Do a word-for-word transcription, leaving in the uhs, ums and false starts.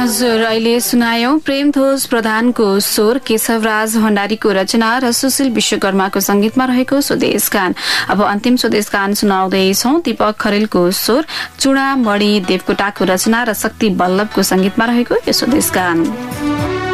हजुर, अहिले सुनायौं प्रेमध्वज प्रधानको स्वर, केशवराज भण्डारीको रचना र सुशील विश्वकर्माको संगीतमा रहेको स्वदेश गान। अब अन्तिम स्वदेश गान सुनाउँदैछौ। दीपक खरेलको स्वर, चुडामणि देवकोटाको रचना र शक्ति बल्लभको संगीतमा रहेको यो स्वदेश गान।